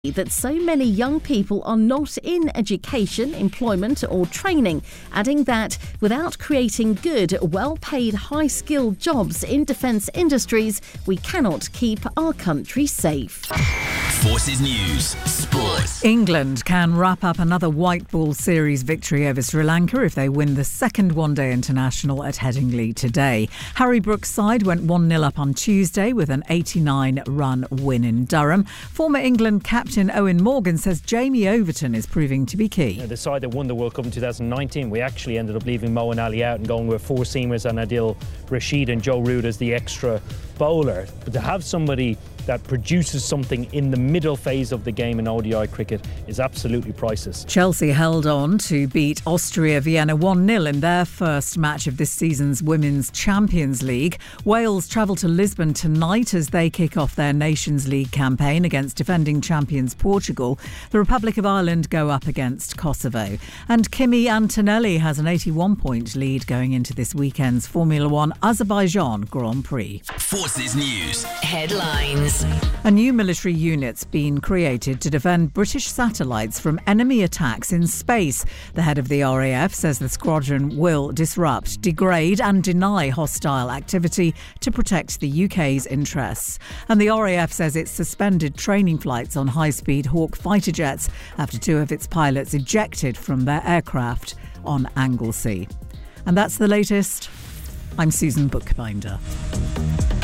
that so many young people are not in education, employment or training, adding that without creating good, well-paid, high-skilled jobs in defence industries, we cannot keep our country safe. Forces News Sport. England can wrap up another white ball series victory over Sri Lanka if they win the second one-day international at Headingley today. Harry Brook's side went 1-0 up on Tuesday with an 89-run win in Durham. Former England captain Owen Morgan says Jamie Overton is proving to be key. The side that won the World Cup in 2019, we actually ended up leaving Mo and Ali out and going with four seamers and Adil Rashid and Joe Root as the extra bowler. But to have somebody that produces something in the middle phase of the game in ODI cricket is absolutely priceless. Chelsea held on to beat Austria Vienna 1-0 in their first match of this season's Women's Champions League. Wales travel to Lisbon tonight as they kick off their Nations League campaign against defending champions Portugal. The Republic of Ireland go up against Kosovo. And Kimi Antonelli has an 81-point lead going into this weekend's Formula One Azerbaijan Grand Prix. Forces News Headlines. A new military unit's been created to defend British satellites from enemy attacks in space. The head of the RAF says the squadron will disrupt, degrade and deny hostile activity to protect the UK's interests. And the RAF says it's suspended training flights on high-speed Hawk fighter jets after two of its pilots ejected from their aircraft on Anglesey. And that's the latest. I'm Susan Bookbinder.